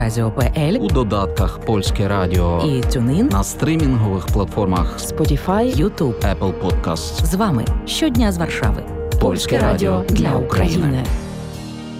Радіо.пл у додатках «Польське радіо» і TuneIn на стримінгових платформах Spotify, YouTube, Apple Podcasts. З вами щодня з Варшави. Польське радіо для України.